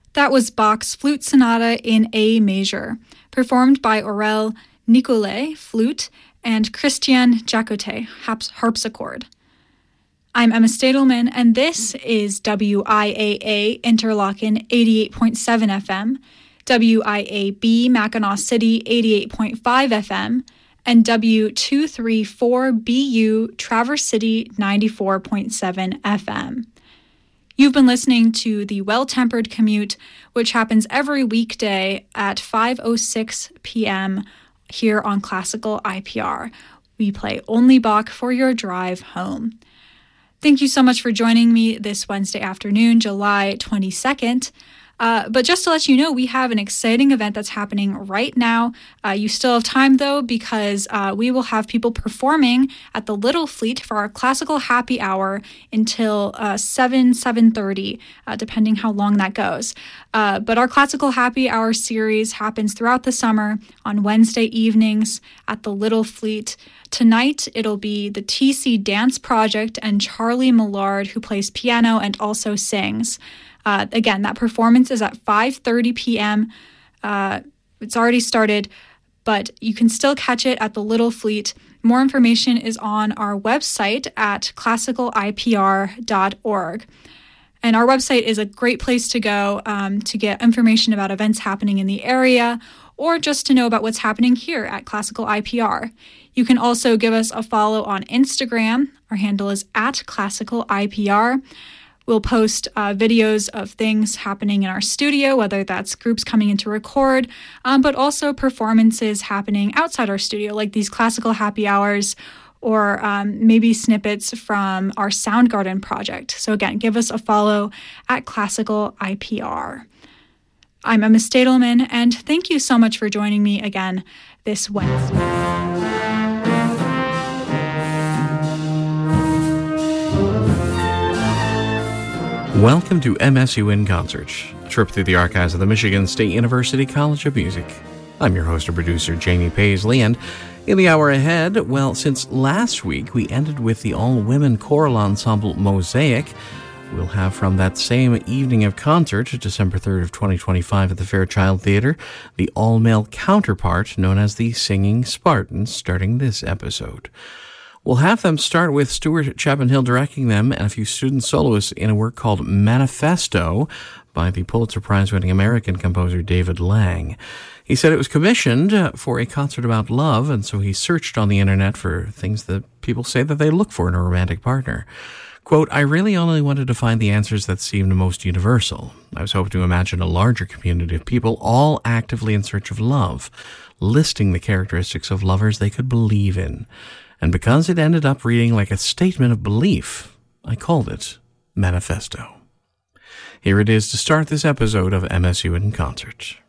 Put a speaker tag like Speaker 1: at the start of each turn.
Speaker 1: That was Bach's Flute Sonata in A major, performed by Aurel Nicolet, flute, and Christian Jacotet, harpsichord. I'm Emma Stadelman, and this is WIAA Interlochen 88.7 FM, WIAB Mackinac City 88.5 FM, and W234BU Traverse City 94.7 FM. You've been listening to The Well-Tempered Commute, which happens every weekday at 5:06 p.m. here on Classical IPR. We play only Bach for your drive home. Thank you so much for joining me this Wednesday afternoon, July 22nd. But just to let you know, we have an exciting event that's happening right now. You still have time, though, because we will have people performing at the Little Fleet for our classical happy hour until 7:30, depending how long that goes. But our classical happy hour series happens throughout the summer on Wednesday evenings at the Little Fleet. Tonight, it'll be the TC Dance Project and Charlie Millard, who plays piano and also sings. Again, that performance is at 5:30 p.m. It's already started, but you can still catch it at the Little Fleet. More information is on our website at classicalipr.org. And our website is a great place to go to get information about events happening in the area or just to know about what's happening here at Classical IPR. You can also give us a follow on Instagram. Our handle is at Classical IPR. We'll post videos of things happening in our studio, whether that's groups coming in to record, but also performances happening outside our studio, like these classical happy hours, or maybe snippets from our Soundgarden project. So again, give us a follow at Classical IPR. I'm Emma Stadelman, and thank you so much for joining me again this Wednesday.
Speaker 2: Welcome to MSU in Concert, a trip through the archives of the Michigan State University College of Music. I'm your host and producer, Jamie Paisley, and in the hour ahead, well, since last week we ended with the all-women choral ensemble Mosaic, we'll have from that same evening of concert, December 3rd of 2025 at the Fairchild Theater, the all-male counterpart known as the Singing Spartans, starting this episode. We'll have them start with Stuart Chapman-Hill directing them and a few student soloists in a work called Manifesto by the Pulitzer Prize-winning American composer David Lang. He said it was commissioned for a concert about love, and so he searched on the internet for things that people say that they look for in a romantic partner. Quote, I really only wanted to find the answers that seemed most universal. I was hoping to imagine a larger community of people all actively in search of love, listing the characteristics of lovers they could believe in. And because it ended up reading like a statement of belief, I called it Manifesto. Here it is to start this episode of MSU in Concert.